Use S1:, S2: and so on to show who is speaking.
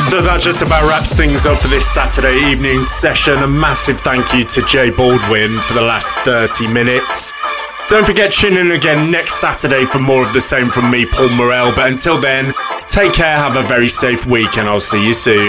S1: So that just about wraps things up for this Saturday evening session. A massive thank you to Jay Baldwin for the last 30 minutes. Don't forget, tune in again next Saturday for more of the same from me, Paul Morell. But until then, take care, have a very safe week, and I'll see you soon.